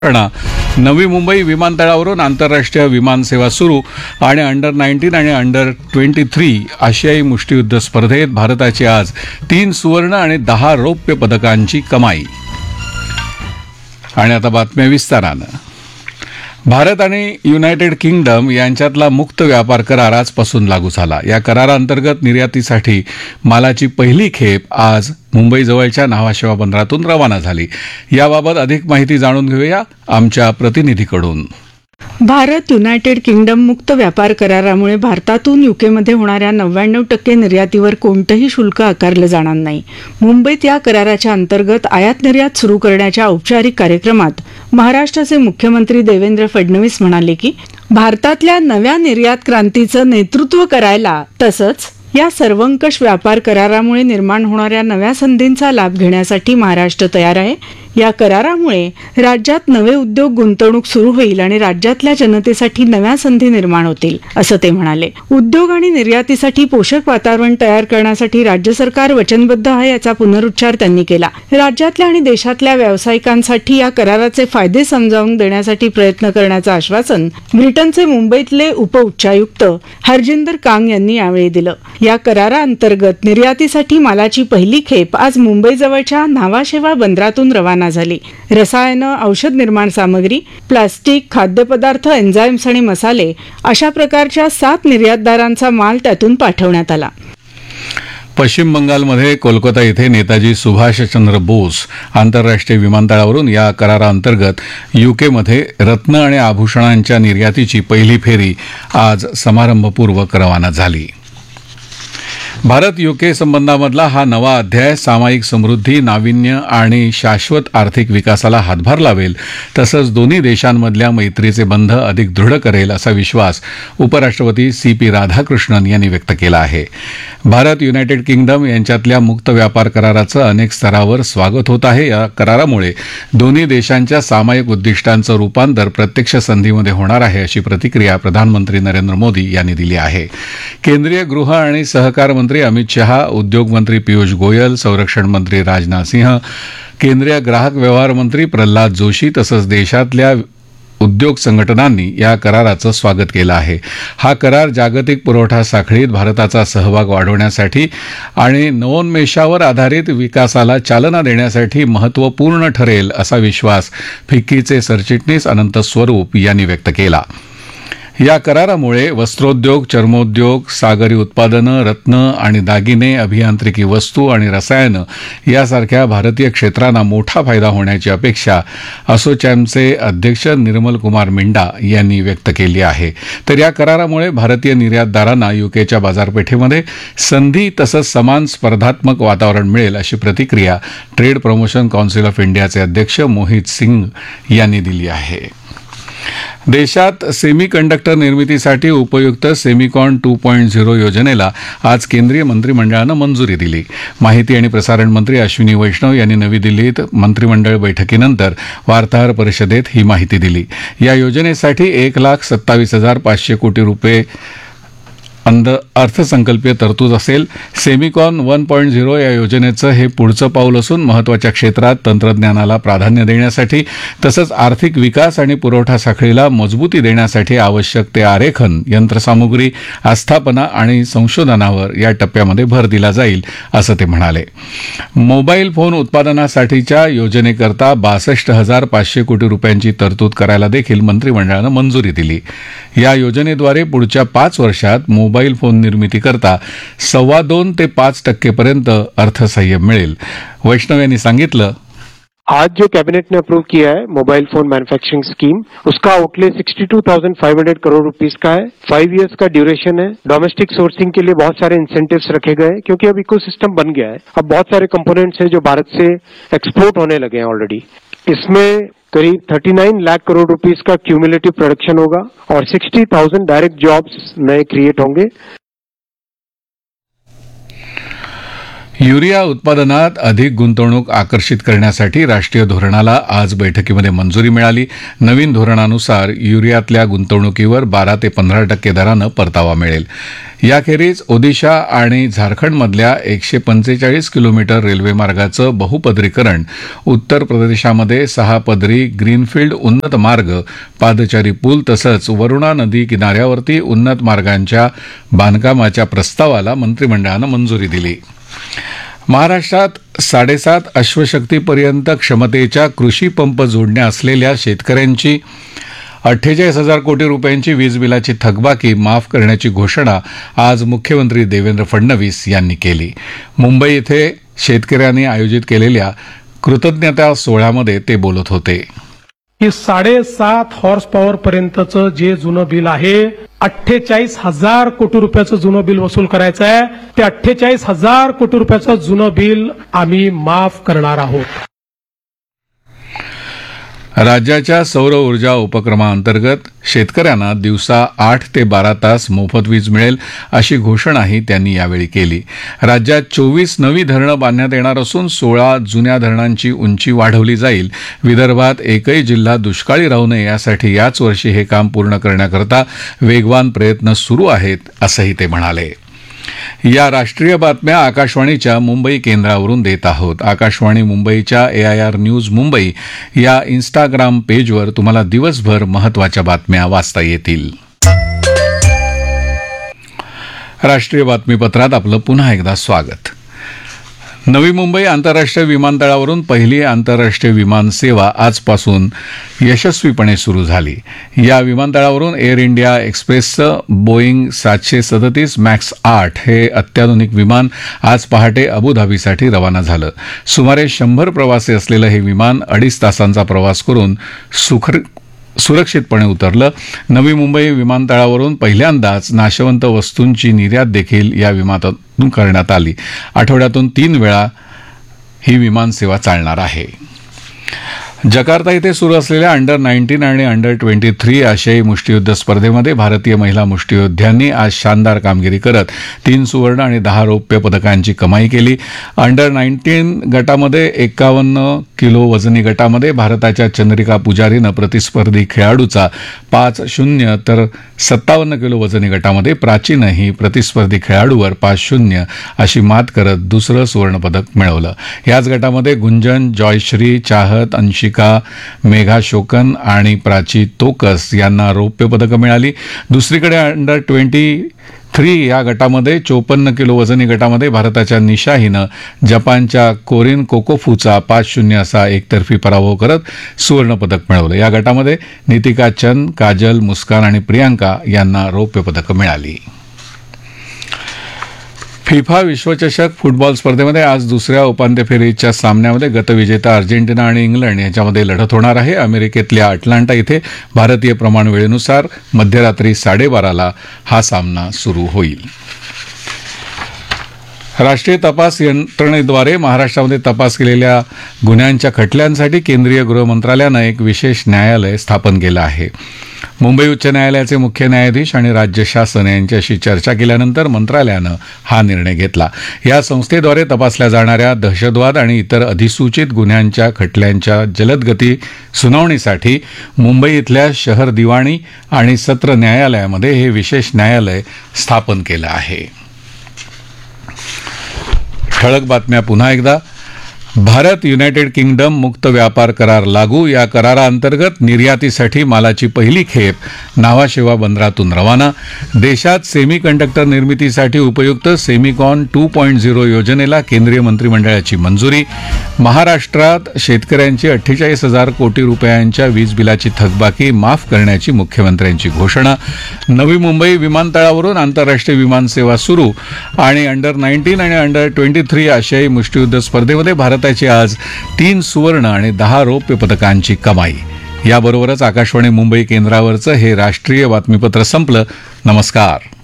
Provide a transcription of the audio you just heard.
नवी मुंबई विमानतळावरून आंतरराष्ट्रीय विमानसेवा सुरू आणि अंडर 19 आणि अंडर 23 आशियाई मुष्टियुद्ध स्पर्धेत भारताची आज 3 सुवर्ण आणि 10 रौप्य पदकांची कमाई. आणि आता बातम्या विस्तारानं. भारत आणि युनायटेड किंगडम यांच्यातला मुक्त व्यापार करार आजपासून लागू झाला. या कराराअंतर्गत निर्यातीसाठी मालाची पहिली खेप आज मुंबईजवळच्या न्हावा शेवा बंदरातून रवाना झाली. याबाबत अधिक माहिती जाणून घेऊया आमच्या प्रतिनिधीकडून. भारत युनायटेड किंगडम मुक्त व्यापार करारामुळे भारतातून युकेमध्ये होणाऱ्या 99% निर्यातीवर कोणतंही शुल्क आकारलं जाणार नाही. मुंबईत या कराराच्या अंतर्गत आयात निर्यात सुरू करण्याच्या औपचारिक कार्यक्रमात महाराष्ट्राचे मुख्यमंत्री देवेंद्र फडणवीस म्हणाले की भारतातल्या नव्या निर्यात क्रांतीचं नेतृत्व करायला तसंच या सर्वंकष व्यापार करारामुळे निर्माण होणाऱ्या नव्या संधींचा लाभ घेण्यासाठी महाराष्ट्र तयार आहे. या करारामुळे राज्यात नवे उद्योग गुंतवणूक सुरू होईल आणि राज्यातल्या जनतेसाठी नव्या संधी निर्माण होतील असं ते म्हणाले. उद्योग आणि निर्यातीसाठी पोषक वातावरण तयार करण्यासाठी राज्य सरकार वचनबद्ध आहे याचा पुनरुच्चार त्यांनी केला. राज्यातल्या आणि देशातल्या व्यावसायिकांसाठी या कराराचे फायदे समजावून देण्यासाठी प्रयत्न करण्याचं आश्वासन ब्रिटनचे मुंबईतले उपउच्चायुक्त हरजिंदर कांग यांनी यावेळी दिलं. या कराराअंतर्गत निर्यातीसाठी मालाची पहिली खेप आज मुंबईजवळच्या न्हावा शेवा बंदरातून रवाना झाली. रसायनं, औषध निर्माण सामग्री, प्लास्टिक, खाद्यपदार्थ, एन्झाईम्स आणि मसाले अशा प्रकारच्या 7 निर्यातदारांचा माल त्यातून पाठवण्यात आला. पश्चिम बंगालमध्ये कोलकाता इथे नेताजी सुभाषचंद्र बोस आंतरराष्ट्रीय विमानतळावरून या कराराअंतर्गत युकेमध्ये रत्न आणि आभूषणांच्या निर्यातीची पहिली फेरी आज समारंभपूर्वक रवाना झाली. भारत युके संबंधामधला हा नवा अध्याय सामायिक समृद्धी, नाविन्य आणि शाश्वत आर्थिक विकासाला हातभार लावेल तसंच दोन्ही देशांमधल्या मैत्रीचे बंध अधिक दृढ करेल असा विश्वास उपराष्ट्रपती CP राधाकृष्णन यांनी व्यक्त केला आहे. भारत युनायटेड किंगडम यांच्यातल्या मुक्त व्यापार कराराचं अनेक स्तरावर स्वागत होत आहे. या करारामुळे दोन्ही देशांच्या सामायिक उद्दिष्टांचं रूपांतर प्रत्यक्ष संधीमध्ये होणार आहे अशी प्रतिक्रिया प्रधानमंत्री नरेंद्र मोदी यांनी दिली आहे. केंद्रीय गृह आणि सहकार मंत्री अमित शहा, उद्योग मंत्री पियुष गोयल, संरक्षण मंत्री राजनाथ सिंह, केंद्रीय ग्राहक व्यवहार मंत्री प्रल्हाद जोशी तसंच देशातल्या उद्योग संघटनांनी या कराराचं स्वागत केलं आहे. हा करार जागतिक पुरवठा साखळीत भारताचा सहभाग वाढवण्यासाठी आणि नवोन्मेषावर आधारित विकासाला चालना देण्यासाठी महत्त्वपूर्ण ठरेल असा विश्वास फिक्कीचे सरचिटणीस अनंत स्वरूप यांनी व्यक्त केला. या करारामुळे वस्त्रोद्योग, चर्मोद्योग, सागरी उत्पादनं, रत्न आणि दागिने, अभियांत्रिकी वस्तू आणि रसायनं यासारख्या भारतीय क्षेत्रांना मोठा फायदा होण्याची अपेक्षा असोचॅमचे अध्यक्ष निर्मल कुमार मिंडा यांनी व्यक्त केली आहे. तर या करारामुळे भारतीय निर्यातदारांना युकेच्या बाजारपेठेमध्ये संधी तसंच समान स्पर्धात्मक वातावरण मिळेल अशी प्रतिक्रिया ट्रेड प्रमोशन कौन्सिल ऑफ इंडियाचे अध्यक्ष मोहित सिंग यांनी दिली आहे. देशात सेमीकंडक्टर निर्मितीसाठी उपयुक्त सेमिकॉन 2.0 योजनेला आज केंद्रीय मंत्रिमंडळानं मंजुरी दिली. माहिती आणि प्रसारण मंत्री अश्विनी वैष्णव यांनी नवी दिल्लीत मंत्रिमंडळ बैठकीनंतर वार्ताहर परिषदेत ही माहिती दिली. या योजनेसाठी 1,27,500 कोटी रुपये अर्थसंकल्पीय तरतूद असेल. सेमिकॉन 1.0 या योजनेचं हे पुढचं पाऊल असून महत्त्वाच्या क्षेत्रात तंत्रज्ञानाला प्राधान्य देण्यासाठी तसंच आर्थिक विकास आणि पुरवठा साखळीला मजबूती देण्यासाठी आवश्यक ते आरेखन, यंत्रसामुग्री, आस्थापना आणि संशोधनावर या टप्प्यामध्ये भर दिला जाईल असं ते म्हणाले. मोबाईल फोन उत्पादनासाठीच्या योजनेकरता 62,500 कोटी रुपयांची तरतूद करायला देखील मंत्रिमंडळानं मंजुरी दिली. या योजनेद्वारे पुढच्या 5 वर्षात मोबाईल फोन निर्मितीकरता 2.25 ते 5% पर्यंत अर्थसहाय्य मिळेल. वैष्णव यांनी सांगितलं, आज जो कैबिनेट ने अप्रूव किया है मोबाइल फोन मैन्युफैक्चरिंग स्कीम, उसका आउटले 62,500 करोड़ रुपीस का है. 5 इयर्स का ड्यूरेशन है. डोमेस्टिक सोर्सिंग के लिए बहुत सारे इंसेंटिव्स रखे गए क्योंकि अब इकोसिस्टम बन गया है. अब बहुत सारे कंपोनेंट्स हैं जो भारत से एक्सपोर्ट होने लगे हैं ऑलरेडी. इसमें करीब 39 लाख करोड़ रुपीस का क्यूमुलेटिव प्रोडक्शन होगा और 60,000 डायरेक्ट जॉब्स नए क्रिएट होंगे. युरिया उत्पादनात अधिक गुंतवणूक आकर्षित करण्यासाठी राष्ट्रीय धोरणाला आज बैठकीमध्ये मंजुरी मिळाली. नवीन धोरणानुसार युरियातल्या गुंतवणुकीवर 12 ते 15% दरानं परतावा मिळेल. याखेरीज ओदिशा आणि झारखंडमधल्या 145 किलोमीटर रेल्वेमार्गाचं बहुपदरीकरण, उत्तर प्रदेशामध्ये 6 पदरी ग्रीनफील्ड उन्नत मार्ग, पादचारी पूल तसंच वरुणा नदी किनाऱ्यावरती उन्नत मार्गांच्या बांधकामाच्या प्रस्तावाला मंत्रिमंडळानं मंजुरी दिली. महाराष्ट्रात 7.5 अश्वशक्तीपर्यंत क्षमतेच्या कृषी पंप जोडण्या असलेल्या शेतकऱ्यांची 48,000 कोटी रुपयांची वीज बिलाची थकबाकी माफ करण्याची घोषणा आज मुख्यमंत्री देवेंद्र फडणवीस यांनी केली. मुंबई इथे शेतकऱ्यांनी आयोजित केलेल्या कृतज्ञता सोहळ्यामध्ये ते बोलत होते. की 7.5 हॉर्स पॉवर पर्यंतचं जे जुनं बिल आहे 48,000 कोटी रुपयाचं जुनं बिल वसूल करायचं आहे. ते 48,000 कोटी रुपयाचं जुनं बिल आम्ही माफ करणार आहोत. राज्याच्या सौर ऊर्जा उपक्रमाअंतर्गत शेतकऱ्यांना दिवसा 8 ते 12 तास मोफत वीज मिळेल अशी घोषणाही त्यांनी यावेळी केली. राज्यात 24 नवी धरणं बांधण्यात येणार असून 16 जुन्या धरणांची उंची वाढवली जाईल. विदर्भात एकही जिल्हा दुष्काळी राहू नये यासाठी याच वर्षी हे काम पूर्ण करण्याकरता वेगवान प्रयत्न सुरू आहेत असंही ते म्हणाले. या राष्ट्रीय बातम्या आकाशवाणीच्या मुंबई केंद्रावरून देत आहोत. आकाशवाणी मुंबईच्या AIR न्यूज मुंबई या इन्स्टाग्राम पेजवर तुम्हाला दिवसभर महत्त्वाच्या बातम्या वाचता येतील. राष्ट्रीय बातमीपत्रात आपलं पुन्हा एकदा स्वागत. नवी मुंबई आंतरराष्ट्रीय विमानतळावरून पहिली आंतरराष्ट्रीय विमान सेवा आजपासून यशस्वीपणे सुरू झाली. या विमानतळावरून एअर इंडिया एक्सप्रेसचं बोईंग 737 MAX 8 हे अत्याधुनिक विमान आज पहाटे अबुधाबीसाठी रवाना झालं. सुमारे 100 प्रवासी असलेलं हे विमान 2.5 तासांचा प्रवास करून सुरक्षितपणे उतरलं. नवी मुंबई विमानतळावरून पहिल्यांदाच नाशवंत वस्तूंची निर्यात देखील या विमानातून करण्यात आली. आठवड्यातून 3 वेळा ही विमानसेवा चालणार आहे. जकार्ता इथे सुरू असलेल्या अंडर-19 आणि अंडर-23 आशियाई मुष्टियुद्ध स्पर्धेमध्ये भारतीय महिला मुष्टियोद्ध्यांनी आज शानदार कामगिरी करत 3 सुवर्ण आणि 10 रौप्य पदकांची कमाई केली. अंडर-19 गटामध्ये 51 किलो वजनी गटामध्ये भारताच्या चंद्रिका पुजारीनं प्रतिस्पर्धी खेळाडूचा 5-0 तर 57 किलो वजनी गटामध्ये प्राचीनही प्रतिस्पर्धी खेळाडूवर 5-0 अशी मात करत दुसरं सुवर्णपदक मिळवलं. याच गटामध्ये गुंजन, जॉयश्री, चाहत, अंशिका, मेघा शोकन आणि प्राची तोकस यांना रौप्य पदकं मिळाली. दुसरीकडे अंडर-23 या गटामध्ये 54 किलो वजनी गटामध्ये भारताच्या निशा हिनं जपानच्या कोरिन कोकोफूचा 5-0 असा एकतर्फी पराभव करत सुवर्णपदक मिळवलं. या गटामध्ये नितिका चंद, काजल, मुस्कान आणि प्रियांका यांना रौप्य पदकं मिळाली. फिफा विश्वचषक फुटबॉल स्पर्धेमध्ये आज दुसऱ्या उपांत्य फेरीच्या सामन्यामध्ये गतविजेता अर्जेंटिना आणि इंग्लंड यांच्यामध्ये लढत होणार आहे. अमेरिकेतल्या अटलांटा इथे भारतीय प्रमाण वेळेनुसार मध्यरात्री 12:30ला हा सामना सुरू होईल. राष्ट्रीय तपास यंत्रणेद्वारे महाराष्ट्रामध्ये तपास केलेल्या गुन्ह्यांच्या खटल्यांसाठी केंद्रीय गृह मंत्रालयानं एक विशेष न्यायालय स्थापन केलं आहे. मुंबई उच्च न्यायालयाचे मुख्य न्यायाधीश आणि राज्य शासन यांच्याशी चर्चा केल्यानंतर मंत्रालयानं हा निर्णय घेतला. या संस्थेद्वारे तपासल्या जाणाऱ्या दहशतवाद आणि इतर अधिसूचित गुन्ह्यांच्या खटल्यांच्या जलदगती सुनावणीसाठी मुंबई इथल्या शहर दिवाणी आणि सत्र न्यायालयामध्ये हे विशेष न्यायालय स्थापन केलं आहे. ठळक बातम्या पुन्हा एकदा. भारत युनायटेड किंगडम मुक्त व्यापार करार लागू. या कराराअंतर्गत निर्यातीसाठी मालाची पहिली खेप नावाशेवा बंदरातून रवाना. देशात सेमी कंडक्टर निर्मितीसाठी उपयुक्त सेमिकॉन 2.0 योजनेला केंद्रीय मंत्रिमंडळाची मंजुरी. महाराष्ट्रात शेतकऱ्यांची 48,000 कोटी रुपयांच्या वीज बिलाची थकबाकी माफ करण्याची मुख्यमंत्र्यांची घोषणा. नवी मुंबई विमानतळावरून आंतरराष्ट्रीय विमानसेवा सुरू. आणि अंडर-19 आणि अंडर-23 आशियाई मुष्टियुद्ध स्पर्धेमध्ये भारताची आज 3 सुवर्ण आणि 10 रौप्य पदकांची कमाई. याबरोबरच आकाशवाणी मुंबई केंद्रावरचं हे राष्ट्रीय बातमीपत्र संपलं. नमस्कार.